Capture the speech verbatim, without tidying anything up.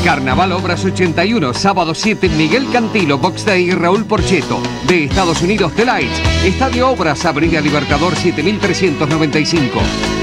Carnaval Obras ochenta y uno, sábado siete, Miguel Cantilo, Box Day, Raúl Porcheto. De Estados Unidos, The Lights. Estadio Obras, Avenida Libertador siete mil trescientos noventa y cinco.